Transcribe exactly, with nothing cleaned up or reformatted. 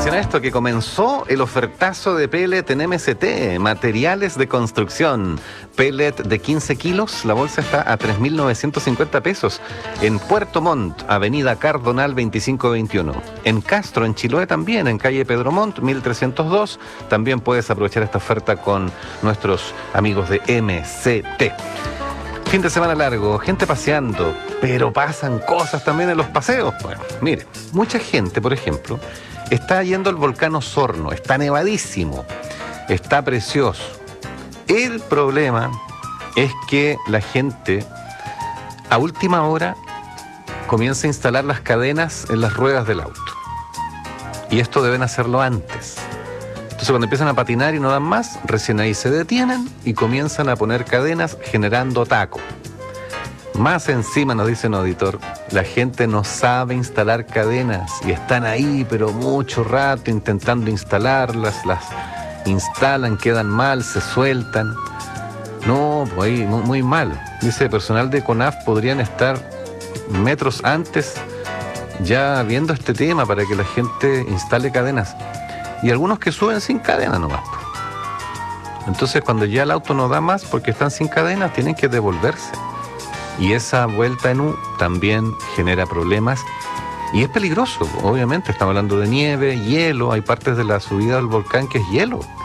Atención a esto, que comenzó el ofertazo de pellet en M S T, materiales de construcción. Pellet de quince kilos, la bolsa está a tres mil novecientos cincuenta pesos. En Puerto Montt, avenida Cardonal veinticinco veintiuno. En Castro, en Chiloé también, en calle Pedro Montt, mil trescientos dos. También puedes aprovechar esta oferta con nuestros amigos de M S T. Fin de semana largo, gente paseando, pero pasan cosas también en los paseos. Bueno, mire, mucha gente, por ejemplo, está yendo al volcán Osorno, está nevadísimo, está precioso. El problema es que la gente a última hora comienza a instalar las cadenas en las ruedas del auto. Y esto deben hacerlo antes. Entonces cuando empiezan a patinar y no dan más, recién ahí se detienen y comienzan a poner cadenas generando taco. Más encima, nos dice un auditor, la gente no sabe instalar cadenas y están ahí, pero mucho rato intentando instalarlas, las instalan, quedan mal, se sueltan. No, pues ahí muy, muy mal. Dice, el personal de CONAF podrían estar metros antes ya viendo este tema para que la gente instale cadenas. Y algunos que suben sin cadena nomás. Entonces cuando ya el auto no da más porque están sin cadena, tienen que devolverse. Y esa vuelta en U también genera problemas y es peligroso, obviamente. Estamos hablando de nieve, hielo, hay partes de la subida del volcán que es hielo.